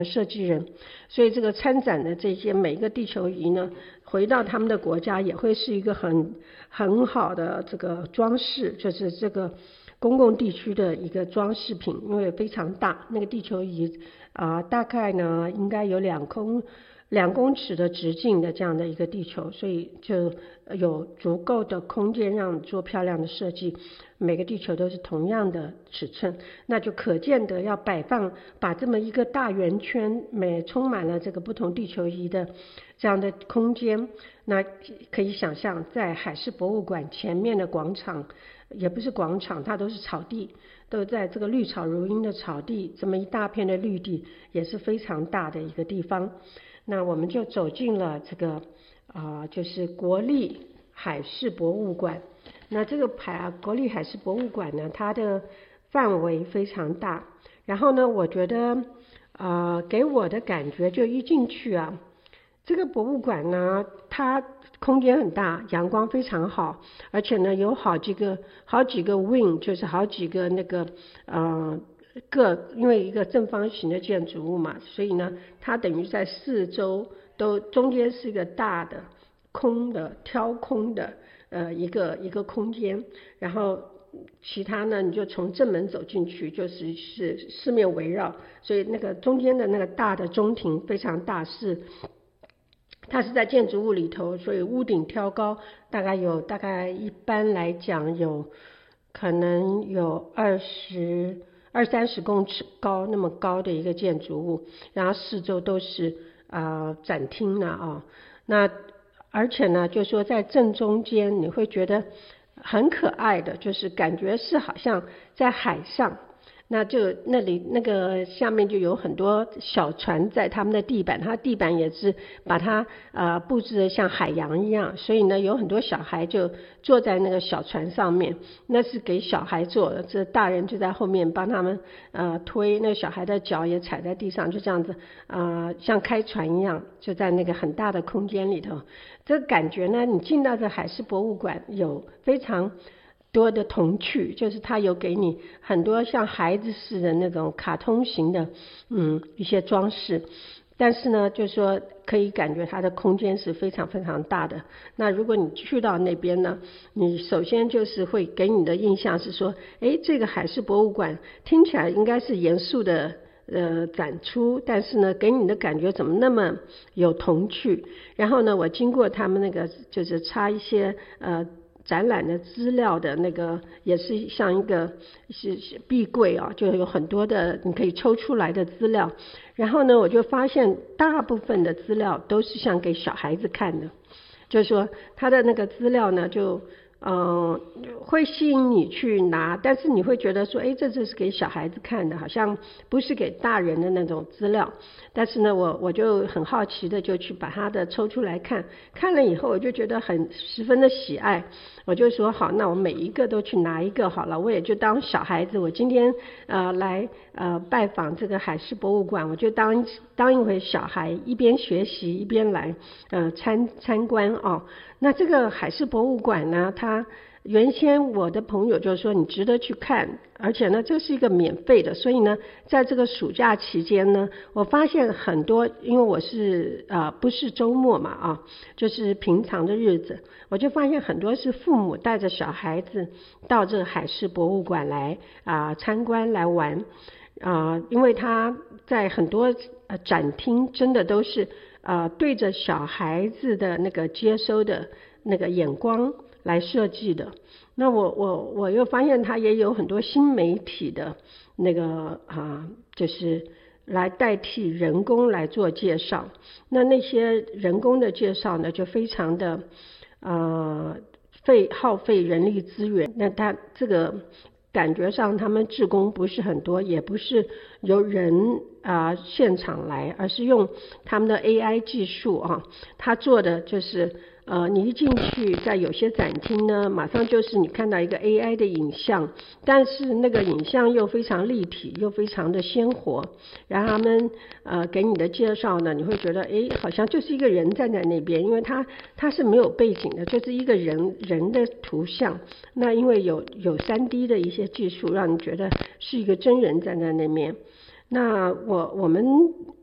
设计人，所以这个参展的这些每一个地球仪呢，回到他们的国家也会是一个很好的这个装饰，就是这个公共地区的一个装饰品，因为非常大，那个地球仪大概呢应该有2公尺的直径的这样的一个地球，所以就有足够的空间让你做漂亮的设计。每个地球都是同样的尺寸，那就可见得要把这么一个大圆圈，充满了这个不同地球仪的这样的空间。那可以想象，在海事博物馆前面的广场，也不是广场，它都是草地，都在这个绿草如茵的草地，这么一大片的绿地，也是非常大的一个地方。那我们就走进了这个就是国立海事博物馆。那这个国立海事博物馆呢，它的范围非常大，然后呢，我觉得给我的感觉就一进去这个博物馆呢，它空间很大，阳光非常好，而且呢有好几个 wing， 就是好几个那个因为一个正方形的建筑物嘛，所以呢它等于在四周都中间是一个大的挑空的一个空间，然后其他呢你就从正门走进去，就是四面围绕，所以那个中间的那个大的中庭非常大，它是在建筑物里头，所以屋顶挑高大概一般来讲可能有20-30公尺高那么高的一个建筑物，然后四周都是展厅那而且呢就说在正中间你会觉得很可爱的，就是感觉是好像在海上，那就那个下面就有很多小船在他们的地板，它地板也是把它布置的像海洋一样，所以呢有很多小孩就坐在那个小船上面，那是给小孩坐的，这大人就在后面帮他们推，那小孩的脚也踩在地上，就这样子像开船一样，就在那个很大的空间里头。这个感觉呢，你进到这海事博物馆有非常多的童趣，就是它有给你很多像孩子似的那种卡通型的一些装饰，但是呢就是说可以感觉它的空间是非常非常大的。那如果你去到那边呢，你首先就是会给你的印象是说，这个海事博物馆听起来应该是严肃的展出，但是呢给你的感觉怎么那么有童趣。然后呢我经过他们那个就是插一些展览的资料的那个，也是像一个是壁柜就有很多的你可以抽出来的资料，然后呢我就发现大部分的资料都是像给小孩子看的，就是说他的那个资料呢就会吸引你去拿，但是你会觉得说这是给小孩子看的，好像不是给大人的那种资料。但是呢我就很好奇的就去把它的抽出来看了以后，我就觉得十分的喜爱，我就说好，那我每一个都去拿一个好了，我也就当小孩子，我今天来拜访这个海事博物馆，我就当一回小孩，一边学习一边来参观那这个海事博物馆呢，它原先我的朋友就说你值得去看，而且呢这是一个免费的，所以呢在这个暑假期间呢，我发现很多，因为我是不是周末嘛就是平常的日子，我就发现很多是父母带着小孩子到这个海事博物馆来参观来玩因为他在很多展厅真的都是对着小孩子的那个接收的那个眼光来设计的。那我又发现它也有很多新媒体的那个就是来代替人工来做介绍，那些人工的介绍呢就非常的耗费人力资源，那它这个感觉上他们志工不是很多，也不是由人现场来，而是用他们的 AI 技术他做的就是你一进去，在有些展厅呢，马上就是你看到一个 AI 的影像，但是那个影像又非常立体，又非常的鲜活，然后他们给你的介绍呢，你会觉得好像就是一个人站在那边，因为他是没有背景的，就是一个人的图像，那因为有 3D 的一些技术，让你觉得是一个真人站在那边。那我们